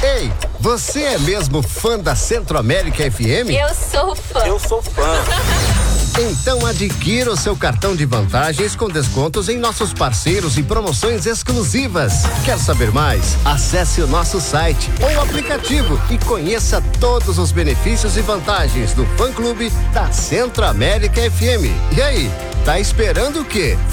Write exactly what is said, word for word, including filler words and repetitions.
Ei, você é mesmo fã da Centro-América F M? Eu sou fã. Eu sou fã. Então adquira o seu cartão de vantagens com descontos em nossos parceiros e promoções exclusivas. Quer saber mais? Acesse o nosso site ou aplicativo e conheça todos os benefícios e vantagens do fã-clube da Centro-América F M. E aí, tá esperando o quê?